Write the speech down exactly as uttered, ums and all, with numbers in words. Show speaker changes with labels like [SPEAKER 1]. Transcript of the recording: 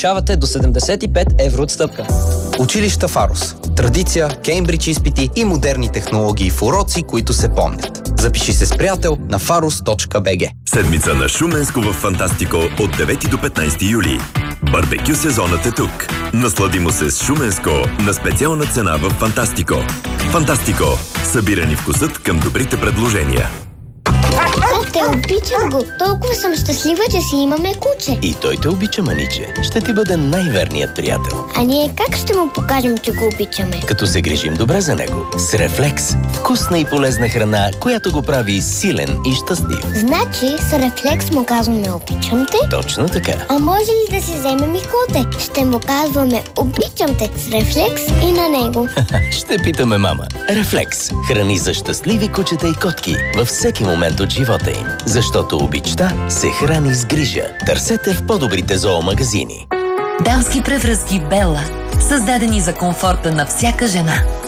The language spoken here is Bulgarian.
[SPEAKER 1] Получавате до седемдесет и пет евро отстъпка.
[SPEAKER 2] Училища Фарос. Традиция, Кеймбридж изпити и модерни технологии в уроци, които се помнят. Запиши се с приятел на фарос точка би джи.
[SPEAKER 3] Седмица на Шуменско в Фантастико от девети до петнайсети юли. Барбекю сезонът е тук. Насладимо се с Шуменско на специална цена в Фантастико. Фантастико. Събирани вкусът към добрите предложения.
[SPEAKER 4] Те обичам го. Толкова съм щастлива, че си имаме куче.
[SPEAKER 5] И той те обича, маниче. Ще ти бъде най-верният приятел.
[SPEAKER 4] А ние как ще му покажем, че го обичаме?
[SPEAKER 5] Като се грижим добре за него. С Рефлекс. Вкусна и полезна храна, която го прави силен и щастлив.
[SPEAKER 4] Значи с Рефлекс му казваме обичам те?
[SPEAKER 5] Точно така.
[SPEAKER 4] А може ли да си вземем и коте? Ще му казваме обичам те с Рефлекс и на него.
[SPEAKER 5] Ще питаме мама. Рефлекс. Храни за щастливи кучета и котки във всеки момент от живота им. Защото обичта се храни с грижа. Търсете в по-добрите зоомагазини.
[SPEAKER 6] Дамски превръзки Белла. Създадени за комфорта на всяка жена.